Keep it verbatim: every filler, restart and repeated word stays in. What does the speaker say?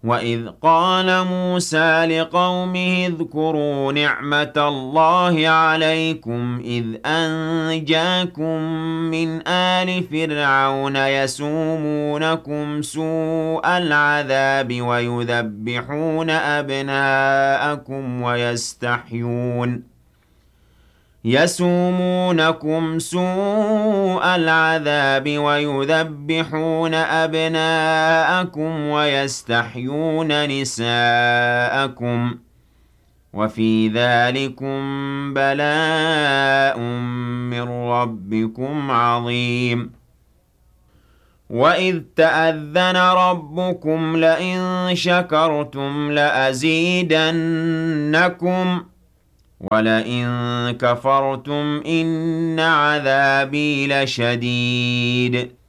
وَإِذْ قَالَ مُوسَىٰ لِقَوْمِهِ اذْكُرُوا نِعْمَةَ اللَّهِ عَلَيْكُمْ إِذْ أَنجَاكُم مِّنْ آلِ فِرْعَوْنَ يَسُومُونَكُمْ سُوءَ الْعَذَابِ وَيُذَبِّحُونَ أَبْنَاءَكُمْ وَيَسْتَحْيُونَ يَسُومُونَكُمْ سُوءَ الْعَذَابِ وَيُذَبِّحُونَ أَبْنَاءَكُمْ وَيَسْتَحْيُونَ نِسَاءَكُمْ ۚ وَفِي ذَٰلِكُم بَلَاءٌ مِّن رَّبِّكُمْ عَظِيمٌ وَإِذْ تَأَذَّنَ رَبُّكُمْ لَئِن شَكَرْتُمْ لَأَزِيدَنَّكُمْ ۖ وَلَئِن كَفَرْتُمْ إِنَّ عَذَابِي لَشَدِيدٌ